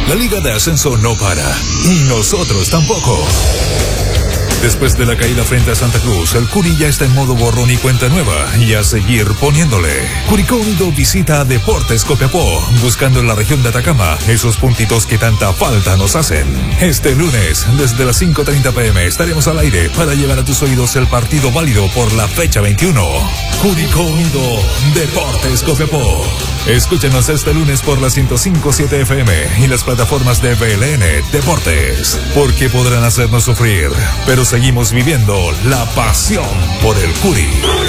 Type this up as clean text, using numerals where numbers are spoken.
La Liga de Ascenso no para. Y nosotros tampoco. Después de la caída frente a Santa Cruz, el Curi ya está en modo borrón y cuenta nueva, y a seguir poniéndole. Curicó Unido visita a Deportes Copiapó, buscando en la región de Atacama esos puntitos que tanta falta nos hacen. Este lunes, desde las 5:30 p.m, estaremos al aire para llevar a tus oídos el partido válido por la fecha 21. Curicó Unido, Deportes Copiapó. Escúchenos este lunes por la 105.7 FM y las plataformas de BLN Deportes, porque podrán hacernos sufrir, pero seguimos viviendo la pasión por el Curi.